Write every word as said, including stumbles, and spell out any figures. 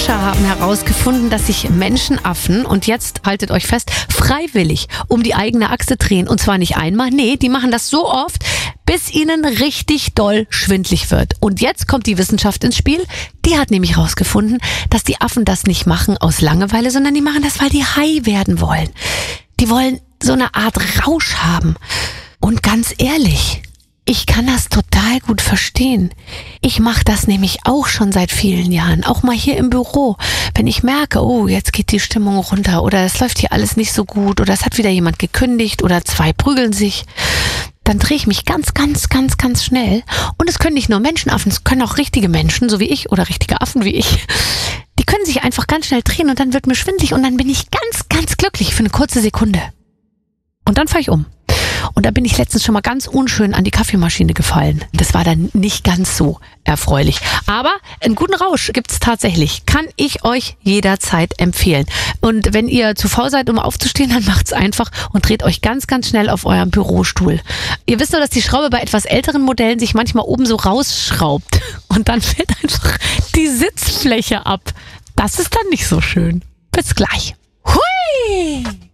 Forscher haben herausgefunden, dass sich Menschenaffen, und jetzt haltet euch fest, freiwillig um die eigene Achse drehen. Und zwar nicht einmal, nee, die machen das so oft, bis ihnen richtig doll schwindlig wird. Und jetzt kommt die Wissenschaft ins Spiel. Die hat nämlich herausgefunden, dass die Affen das nicht machen aus Langeweile, sondern die machen das, weil die high werden wollen. Die wollen so eine Art Rausch haben. Und ganz ehrlich, ich kann das total gut verstehen. Ich mache das nämlich auch schon seit vielen Jahren, auch mal hier im Büro. Wenn ich merke, oh, jetzt geht die Stimmung runter oder es läuft hier alles nicht so gut oder es hat wieder jemand gekündigt oder zwei prügeln sich, dann drehe ich mich ganz, ganz, ganz, ganz schnell. Und es können nicht nur Menschenaffen, es können auch richtige Menschen, so wie ich, oder richtige Affen wie ich. Die können sich einfach ganz schnell drehen und dann wird mir schwindelig und dann bin ich ganz, ganz glücklich für eine kurze Sekunde. Und dann fahre ich um. Und da bin ich letztens schon mal ganz unschön an die Kaffeemaschine gefallen. Das war dann nicht ganz so erfreulich. Aber einen guten Rausch gibt's tatsächlich. Kann ich euch jederzeit empfehlen. Und wenn ihr zu faul seid, um aufzustehen, dann macht's einfach und dreht euch ganz, ganz schnell auf eurem Bürostuhl. Ihr wisst nur, dass die Schraube bei etwas älteren Modellen sich manchmal oben so rausschraubt. Und dann fällt einfach die Sitzfläche ab. Das ist dann nicht so schön. Bis gleich. Hui!